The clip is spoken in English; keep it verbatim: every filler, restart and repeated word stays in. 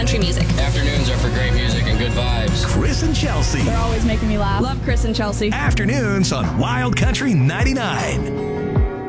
country music. Afternoons are for great music and good vibes. Chris and Chelsea. They're always making me laugh. Love Chris and Chelsea. Afternoons on Wild Country ninety-nine.